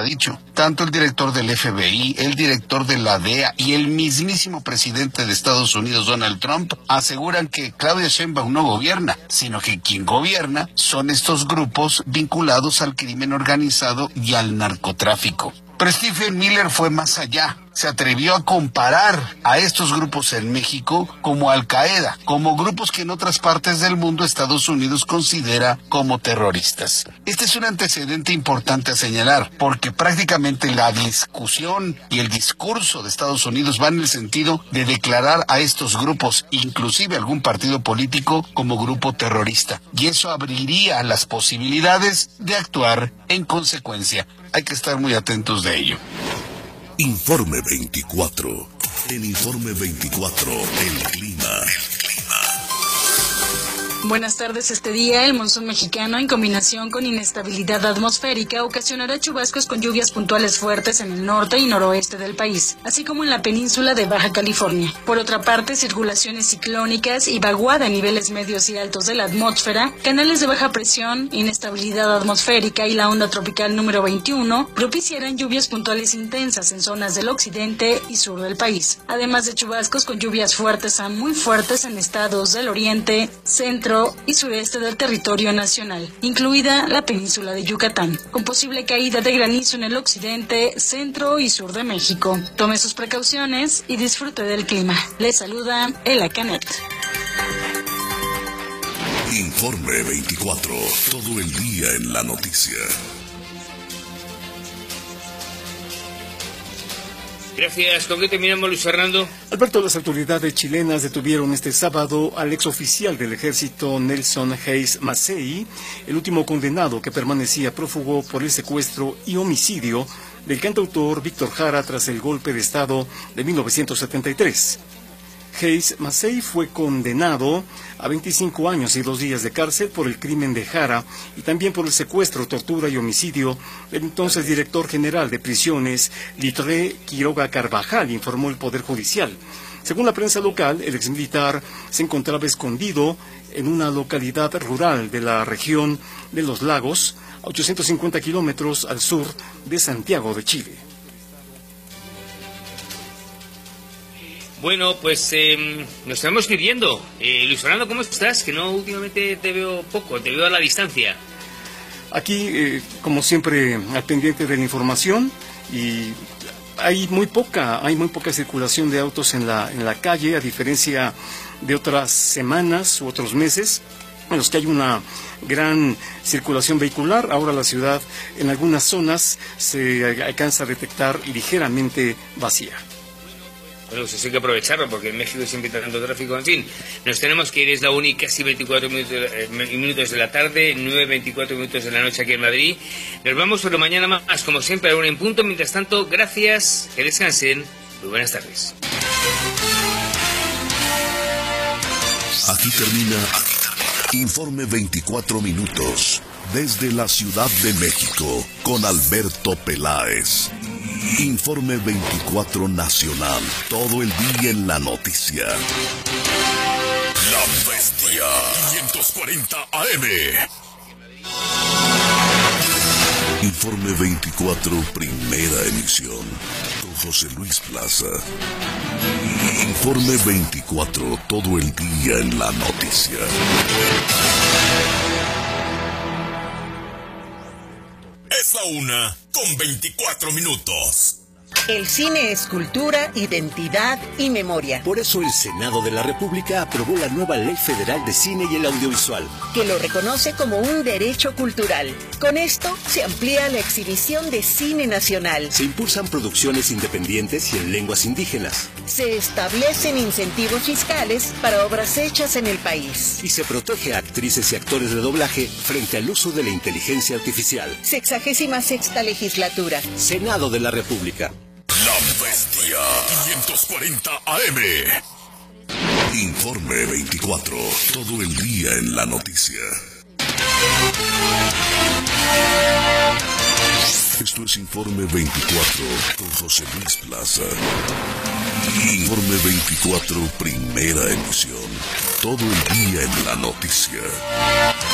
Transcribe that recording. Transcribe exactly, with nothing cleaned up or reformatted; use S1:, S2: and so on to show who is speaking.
S1: dicho. Tanto el director del F B I, el director de la D E A y el mismísimo presidente de Estados Unidos, Donald Trump, aseguran que Claudia Sheinbaum no gobierna, sino que quien gobierna son estos grupos vinculados al crimen organizado y al narcotráfico. Pero Stephen Miller fue más allá. Se atrevió a comparar a estos grupos en México como Al Qaeda, como grupos que en otras partes del mundo Estados Unidos considera como terroristas. Este es un antecedente importante a señalar, porque prácticamente la discusión y el discurso de Estados Unidos va en el sentido de declarar a estos grupos, inclusive algún partido político, como grupo terrorista. Y eso abriría las posibilidades de actuar en consecuencia. Hay que estar muy atentos de ello.
S2: Informe veinticuatro. En Informe veinticuatro, el clima. El clima.
S3: Buenas tardes. Este día, el monzón mexicano, en combinación con inestabilidad atmosférica, ocasionará chubascos con lluvias puntuales fuertes en el norte y noroeste del país, así como en la península de Baja California. Por otra parte, circulaciones ciclónicas y vaguada en niveles medios y altos de la atmósfera, canales de baja presión, inestabilidad atmosférica y la onda tropical número veintiuno propiciarán lluvias puntuales intensas en zonas del occidente y sur del país, además de chubascos con lluvias fuertes a muy fuertes en estados del oriente, centro y sureste del territorio nacional, incluida la península de Yucatán, con posible caída de granizo en el occidente, centro y sur de México. Tome sus precauciones y disfrute del clima. Les saluda Ela Canet.
S2: Informe veinticuatro, todo el día en la noticia.
S4: Gracias. ¿Con qué terminamos, Luis Fernando?
S5: Alberto, las autoridades chilenas detuvieron este sábado al exoficial del ejército Nelson Hayes Massey, el último condenado que permanecía prófugo por el secuestro y homicidio del cantautor Víctor Jara tras el golpe de Estado de mil novecientos setenta y tres. Hayes Massey fue condenado a veinticinco años y dos días de cárcel por el crimen de Jara y también por el secuestro, tortura y homicidio del entonces director general de prisiones, Litré Quiroga Carvajal, informó el Poder Judicial. Según la prensa local, el exmilitar se encontraba escondido en una localidad rural de la región de Los Lagos, a ochocientos cincuenta kilómetros al sur de Santiago de Chile.
S4: Bueno, pues eh, nos estamos viviendo. Eh, Luis Fernando, ¿cómo estás? Que no, últimamente te veo poco, te veo a la distancia.
S5: Aquí, eh, como siempre, al pendiente de la información, y hay muy poca, hay muy poca circulación de autos en la, en la calle, a diferencia de otras semanas u otros meses, en los que hay una gran circulación vehicular. Ahora la ciudad, en algunas zonas, se alcanza a detectar ligeramente vacía.
S4: Bueno, pues hay que aprovecharlo, porque en México siempre hay tanto tráfico. En fin, nos tenemos que ir, es la una y casi veinticuatro minutos, eh, minutos de la tarde, nueve veinticuatro minutos de la noche aquí en Madrid. Nos vamos por la mañana más, como siempre, a la una en punto. Mientras tanto, gracias, que descansen. Muy buenas tardes.
S2: Aquí termina Informe veinticuatro minutos. Desde la Ciudad de México, con Alberto Peláez. Informe veinticuatro Nacional, todo el día en la noticia. La Bestia, quinientos cuarenta A M. Informe veinticuatro, primera emisión, con José Luis Plaza. Informe veinticuatro, todo el día en la noticia. Es la una con veinticuatro minutos.
S6: El cine es cultura, identidad y memoria.
S7: Por eso el Senado de la República aprobó la nueva Ley Federal de Cine y el Audiovisual,
S6: que lo reconoce como un derecho cultural. Con esto se amplía la exhibición de cine nacional.
S7: Se impulsan producciones independientes y en lenguas indígenas.
S6: Se establecen incentivos fiscales para obras hechas en el país.
S7: Y se protege a actrices y actores de doblaje frente al uso de la inteligencia artificial.
S6: Sexagésima sexta legislatura.
S7: Senado de la República.
S2: La Bestia, quinientos cuarenta A M. Informe veinticuatro, todo el día en la noticia. Esto es Informe veinticuatro con José Luis Plaza. Informe veinticuatro, primera emisión. Todo el día en la noticia.